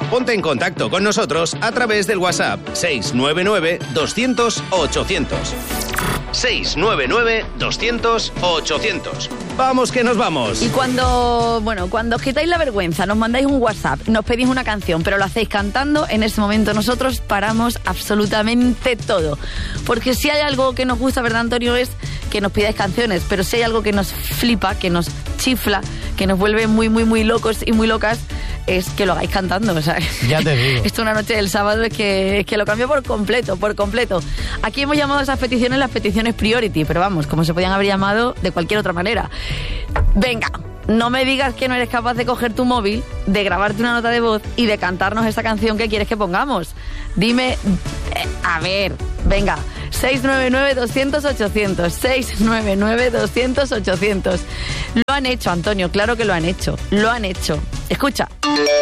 Ponte en contacto con nosotros a través del WhatsApp 699 200 800. 699 200 800. ¡Vamos que nos vamos! Y cuando os quitáis la vergüenza, nos mandáis un WhatsApp, nos pedís una canción, pero lo hacéis cantando, en ese momento nosotros paramos absolutamente todo. Porque si hay algo que nos gusta, ¿verdad, Antonio? Es que nos pidáis canciones, pero si hay algo que nos flipa, que nos chifla, que nos vuelve muy, muy, muy locos y muy locas, es que lo hagáis cantando, o sea, ya te digo. Esto una noche del sábado es que lo cambió por completo. Aquí hemos llamado a esas peticiones las peticiones priority, pero vamos, como se podían haber llamado de cualquier otra manera. Venga, no me digas que no eres capaz de coger tu móvil, de grabarte una nota de voz y de cantarnos esa canción que quieres que pongamos. Dime, a ver, venga, 699 200 800, 699 200 800. Lo han hecho, Antonio, claro que lo han hecho. Escucha.